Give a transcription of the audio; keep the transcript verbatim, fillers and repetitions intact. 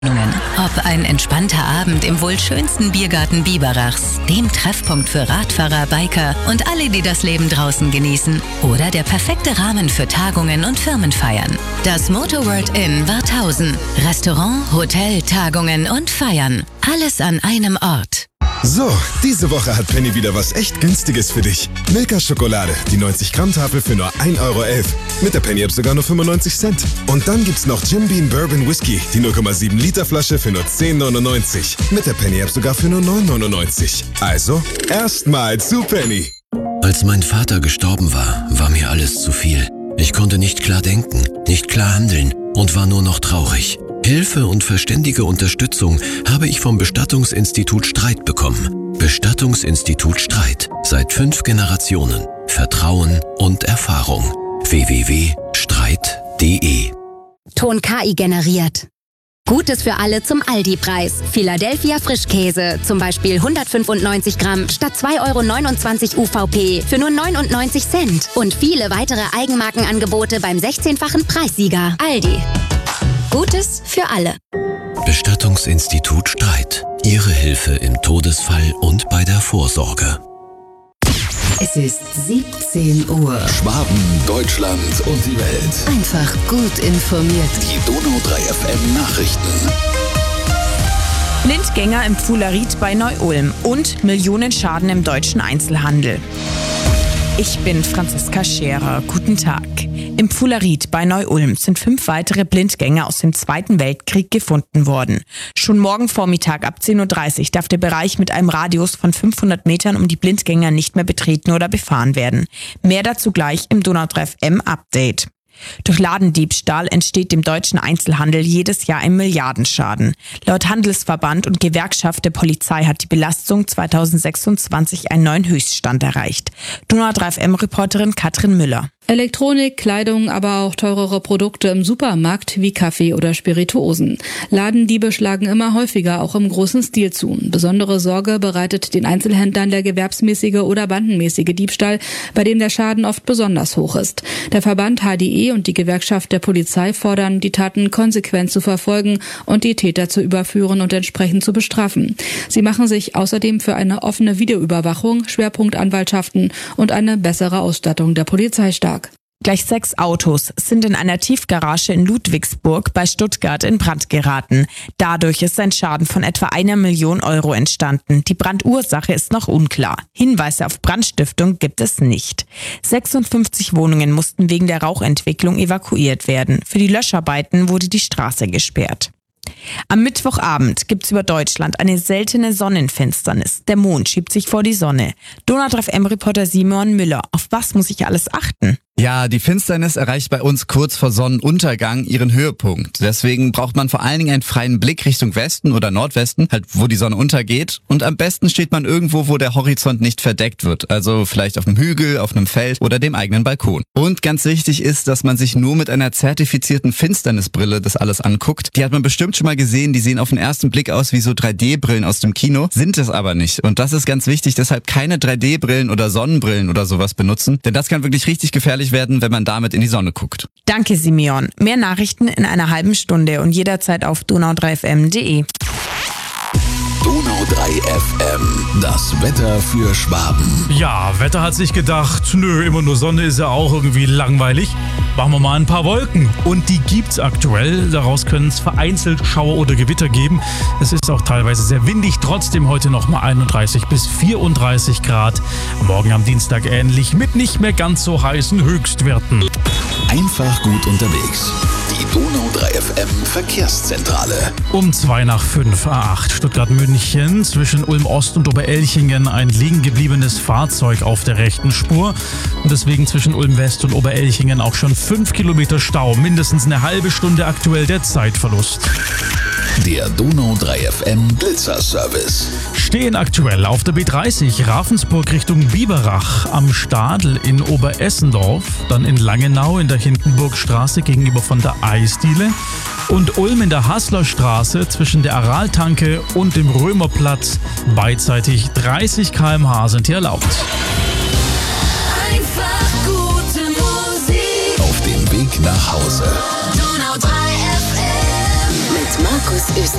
Ob ein entspannter Abend im wohl schönsten Biergarten Biberachs, dem Treffpunkt für Radfahrer, Biker und alle, die das Leben draußen genießen, oder der perfekte Rahmen für Tagungen und Firmenfeiern. Das Motorworld Inn Warthausen. Restaurant, Hotel, Tagungen und Feiern. Alles an einem Ort. So, diese Woche hat Penny wieder was echt Günstiges für dich. Milka Schokolade, die neunzig Gramm Tafel für nur ein Euro elf. Mit der Penny-App sogar nur fünfundneunzig Cent. Und dann gibt's noch Jim Beam Bourbon Whisky, die null Komma sieben Liter Flasche für nur zehn neunundneunzig. Mit der Penny-App sogar für nur neun neunundneunzig. Also, erstmal zu Penny. Als mein Vater gestorben war, war mir alles zu viel. Ich konnte nicht klar denken, nicht klar handeln und war nur noch traurig. Hilfe und verständige Unterstützung habe ich vom Bestattungsinstitut Streit bekommen. Bestattungsinstitut Streit. Seit fünf Generationen. Vertrauen und Erfahrung. w w w punkt streit punkt d e. Ton K I generiert. Gutes für alle zum Aldi-Preis. Philadelphia Frischkäse, zum Beispiel hundertfünfundneunzig Gramm statt zwei Euro neunundzwanzig U V P für nur neunundneunzig Cent. Und viele weitere Eigenmarkenangebote beim sechzehnfachen Preissieger. Aldi. Gutes für alle. Bestattungsinstitut Streit. Ihre Hilfe im Todesfall und bei der Vorsorge. Es ist siebzehn Uhr. Schwaben, Deutschland und die Welt. Einfach gut informiert. Die Donau drei F M Nachrichten. Blindgänger im Pfulleriet bei Neu-Ulm und Millionenschaden im deutschen Einzelhandel. Ich bin Franziska Scherer. Guten Tag. Im Pfulleriet bei Neu-Ulm sind fünf weitere Blindgänger aus dem Zweiten Weltkrieg gefunden worden. Schon morgen Vormittag ab zehn Uhr dreißig darf der Bereich mit einem Radius von fünfhundert Metern um die Blindgänger nicht mehr betreten oder befahren werden. Mehr dazu gleich im Donau drei F M Update. Durch Ladendiebstahl entsteht dem deutschen Einzelhandel jedes Jahr ein Milliardenschaden. Laut Handelsverband und Gewerkschaft der Polizei hat die Belastung zweitausendsechsundzwanzig einen neuen Höchststand erreicht. Donau drei F M-Reporterin Katrin Müller. Elektronik, Kleidung, aber auch teurere Produkte im Supermarkt wie Kaffee oder Spirituosen. Ladendiebe schlagen immer häufiger auch im großen Stil zu. Besondere Sorge bereitet den Einzelhändlern der gewerbsmäßige oder bandenmäßige Diebstahl, bei dem der Schaden oft besonders hoch ist. Der Verband H D E und die Gewerkschaft der Polizei fordern, die Taten konsequent zu verfolgen und die Täter zu überführen und entsprechend zu bestrafen. Sie machen sich außerdem für eine offene Videoüberwachung, Schwerpunktanwaltschaften und eine bessere Ausstattung der Polizei stark. Gleich sechs Autos sind in einer Tiefgarage in Ludwigsburg bei Stuttgart in Brand geraten. Dadurch ist ein Schaden von etwa einer Million Euro entstanden. Die Brandursache ist noch unklar. Hinweise auf Brandstiftung gibt es nicht. sechsundfünfzig Wohnungen mussten wegen der Rauchentwicklung evakuiert werden. Für die Löscharbeiten wurde die Straße gesperrt. Am Mittwochabend gibt's über Deutschland eine seltene Sonnenfinsternis. Der Mond schiebt sich vor die Sonne. Donau drei F M-Reporter Simon Müller. Auf was muss ich alles achten? Ja, die Finsternis erreicht bei uns kurz vor Sonnenuntergang ihren Höhepunkt. Deswegen braucht man vor allen Dingen einen freien Blick Richtung Westen oder Nordwesten, halt wo die Sonne untergeht. Und am besten steht man irgendwo, wo der Horizont nicht verdeckt wird. Also vielleicht auf einem Hügel, auf einem Feld oder dem eigenen Balkon. Und ganz wichtig ist, dass man sich nur mit einer zertifizierten Finsternisbrille das alles anguckt. Die hat man bestimmt schon mal gesehen. Die sehen auf den ersten Blick aus wie so drei D Brillen aus dem Kino, sind es aber nicht. Und das ist ganz wichtig, deshalb keine drei D Brillen oder Sonnenbrillen oder sowas benutzen. Denn das kann wirklich richtig gefährlich werden, wenn man damit in die Sonne guckt. Danke, Simeon. Mehr Nachrichten in einer halben Stunde und jederzeit auf donau drei F M punkt d e. Donau drei F M, das Wetter für Schwaben. Ja, Wetter hat sich gedacht, nö, immer nur Sonne ist ja auch irgendwie langweilig. Machen wir mal ein paar Wolken. Und die gibt's aktuell. Daraus können es vereinzelt Schauer oder Gewitter geben. Es ist auch teilweise sehr windig. Trotzdem heute noch mal einunddreißig bis vierunddreißig Grad. Morgen am Dienstag ähnlich mit nicht mehr ganz so heißen Höchstwerten. Einfach gut unterwegs. Die Donau drei F M Verkehrszentrale. Um zwei nach fünf, A acht Stuttgart-München. Zwischen Ulm-Ost und Oberelchingen ein liegen gebliebenes Fahrzeug auf der rechten Spur. Und deswegen zwischen Ulm-West und Oberelchingen auch schon fünf Kilometer Stau. Mindestens eine halbe Stunde aktuell der Zeitverlust. Der Donau drei F M Blitzerservice. Stehen aktuell auf der B dreißig Ravensburg Richtung Biberach, am Stadl in Oberessendorf, dann in Langenau in der Hindenburgstraße gegenüber von der Eisdiele und Ulm in der Haßlerstraße zwischen der Araltanke und dem Römerplatz. Beidseitig dreißig Kilometer pro Stunde sind hier erlaubt. Einfach gute Musik. Auf dem Weg nach Hause. Donau drei F M. Markus Österreich.